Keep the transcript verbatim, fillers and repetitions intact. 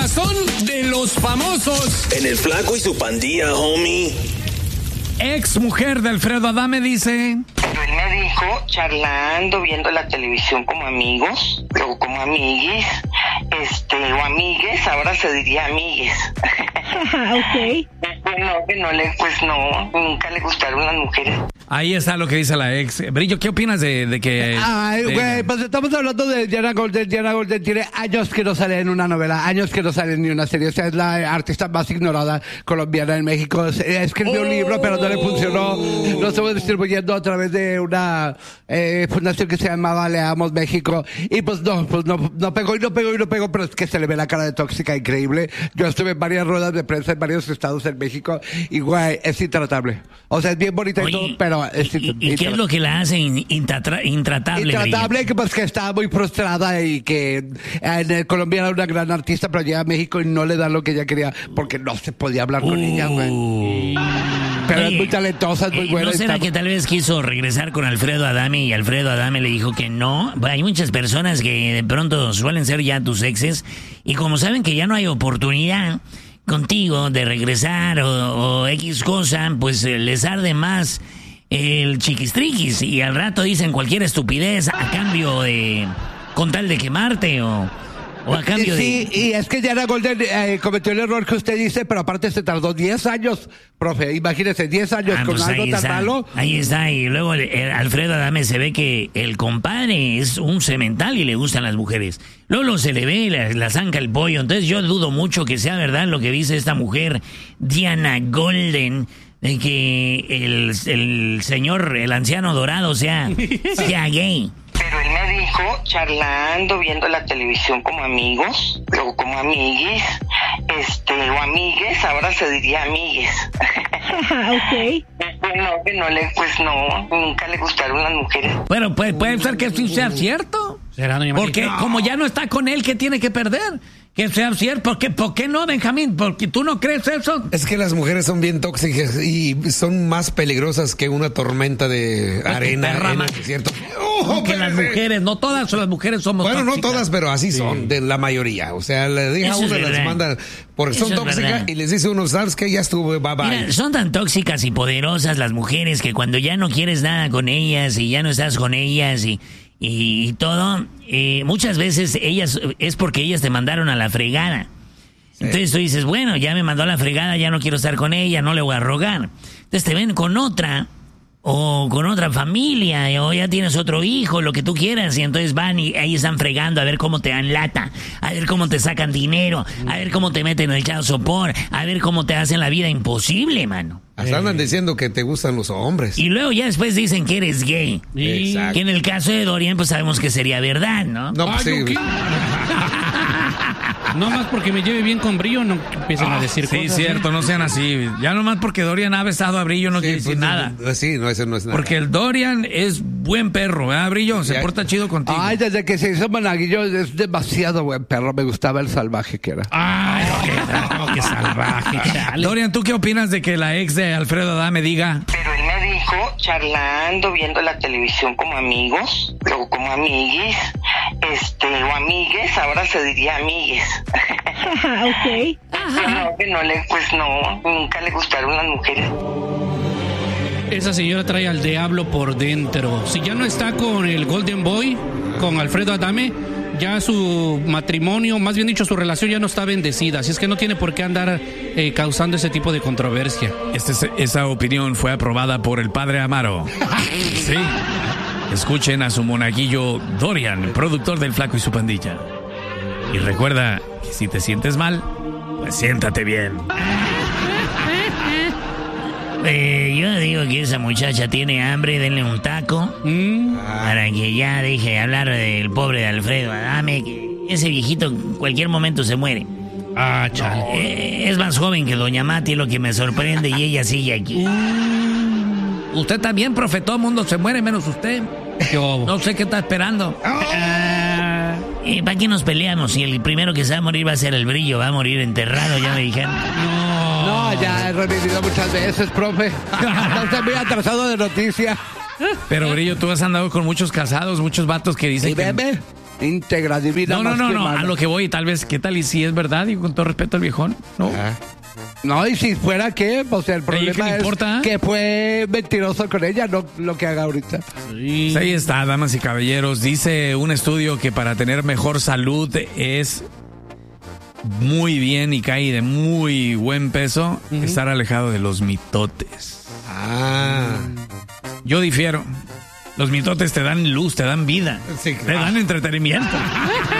corazón de los famosos. En el Flaco y su Pandilla, homie. Ex mujer de Alfredo Adame dice... Pero él me dijo, charlando, viendo la televisión como amigos, o como amiguis, este, o amigues, ahora se diría amigues. Ok. Bueno, que no le, pues no, nunca le gustaron las mujeres. Ahí está lo que dice la ex. Brillo, ¿qué opinas de, de que... Ay, de... güey, pues estamos hablando de Diana Golden. Diana Golden tiene años que no sale en una novela, años que no sale en ni una serie. O sea, es la artista más ignorada colombiana en México. Escribió oh. un libro, pero no le funcionó. Lo estuvo distribuyendo a través de una eh, fundación que se llamaba Leamos México. Y pues no, pues no, no pegó y no pegó y no pegó, pero es que se le ve la cara de tóxica increíble. Yo estuve en varias ruedas de prensa en varios estados en México y, güey, es intratable. O sea, es bien bonita y todo, pero... Es ¿Y, y qué es lo que la hace intratra- intratable? Intratable, que pues que está muy frustrada y que en el Colombia era una gran artista, pero llega a México y no le dan lo que ella quería porque no se podía hablar con uh, ella, güey. Pero oye, es muy talentosa, es muy eh, buena. ¿No será está... que tal vez quiso regresar con Alfredo Adame y Alfredo Adame le dijo que no? Hay muchas personas que de pronto suelen ser ya tus exes y como saben que ya no hay oportunidad contigo de regresar o, o X cosa, pues les arde más el chiquistriquis y al rato dicen cualquier estupidez a cambio de... con tal de quemarte o... o a cambio sí, de... y es que Diana Golden eh, cometió el error que usted dice, pero aparte se tardó diez años, profe, imagínese, diez años ah, con pues algo tan está, malo. Ahí está, y luego el, el Alfredo Adame se ve que el compadre es un semental y le gustan las mujeres. Luego se le ve y la, la zanca el pollo, entonces yo dudo mucho que sea verdad lo que dice esta mujer, Diana Golden, de que el, el señor, el anciano dorado sea, sea gay. Pero él me dijo, charlando, viendo la televisión como amigos, o como amiguis, este, o amigues, ahora se diría amigues. Ok. Bueno, que no le, pues no, nunca le gustaron las mujeres. Bueno, puede, puede ser que eso sea cierto. ¿Será, doña María? Porque No. como ya no está con él, ¿qué tiene que perder? Que sea cierto. ¿Por qué, ¿Por qué no, Benjamín? ¿Porque tú no crees eso? Es que las mujeres son bien tóxicas y son más peligrosas que una tormenta de Pues arena en el desierto. Oh, que las mujeres, no todas las mujeres somos Bueno, tóxicas. no todas, pero así Sí. son, de la mayoría. O sea, le deja Eso a es una y las verdad. manda porque Eso son es tóxicas verdad. y les dice uno, ¿sabes qué? Ya estuve, bye bye. Mira, son tan tóxicas y poderosas las mujeres que cuando ya no quieres nada con ellas y ya no estás con ellas y, y, y todo, eh, muchas veces ellas es porque ellas te mandaron a la fregada. Sí. Entonces tú dices, bueno, ya me mandó a la fregada, ya no quiero estar con ella, no le voy a rogar. Entonces te ven con otra o con otra familia o ya tienes otro hijo, lo que tú quieras, y entonces van y ahí están fregando a ver cómo te dan lata, a ver cómo te sacan dinero, a ver cómo te meten el child support, a ver cómo te hacen la vida imposible, mano. Hasta andan diciendo que te gustan los hombres. Y luego ya después dicen que eres gay. Exacto. Que en el caso de Dorian, pues sabemos que sería verdad, ¿no? No, pues Ay, sí. ¿no, no más porque me lleve bien con Brillo, no empiezan Ah, a decir sí, cosas. cierto, ¿eh? no sean así. Ya nomás porque Dorian ha besado a Brillo no Sí, quiere pues, decir nada. no, sí, no, eso no es nada. Porque el Dorian es buen perro, ¿verdad, Brillo? Se Ya. porta chido contigo. Ay, desde que se hizo Monaguillo es demasiado buen perro, me gustaba el salvaje que era. Ay, qué, no, qué salvaje, chale. Dorian, ¿tú qué opinas de que la ex de Alfredo Adame diga? Pero él me dijo, charlando, viendo la televisión como amigos, o como amiguis, este, o amigues, ahora se diría amigues. Ok. Bueno, que no le, pues no, nunca le gustaron las mujeres. Esa señora trae al diablo por dentro. Si ya no está con el Golden Boy, con Alfredo Adame, ya su matrimonio, más bien dicho, su relación ya no está bendecida. Así es que no tiene por qué andar eh, causando ese tipo de controversia. Este, esa opinión fue aprobada por el padre Amaro. Sí. Escuchen a su monaguillo Dorian, productor del Flaco y su Pandilla. Y recuerda que si te sientes mal, pues siéntate bien. Eh, yo digo que esa muchacha tiene hambre, denle un taco. ¿Mm? Para que ya deje de hablar del pobre de Alfredo Adame, que ese viejito en cualquier momento se muere. Ah, chale. Eh, es más joven que Doña Mati, lo que me sorprende, y ella sigue aquí. Usted también, profe, todo el mundo se muere menos usted. ¿Qué hubo? No sé qué está esperando. Ah, ¿y para qué nos peleamos? Si el primero que se va a morir va a ser el Brillo, va a morir enterrado, ya me dijeron. No, ya he revivido muchas veces, profe. No estoy muy atrasado de noticias. Pero, Brillo, tú has andado con muchos casados, muchos vatos que dicen ¿Y que... bebé? íntegra, divina. No, no, más no, que no, humana. a lo que voy, tal vez, ¿qué tal y si es verdad? Y con todo respeto al viejón, ¿no? Ah. No, y si fuera que, o sea, el Oye, ¿qué problema le es importa? que fue mentiroso con ella, no lo que haga ahorita. Pues ahí está, damas y caballeros. Dice un estudio que para tener mejor salud es muy bien y cae de muy buen peso estar alejado de los mitotes. Ah. Yo difiero. Los mitotes te dan luz, te dan vida, Sí, te claro. dan entretenimiento.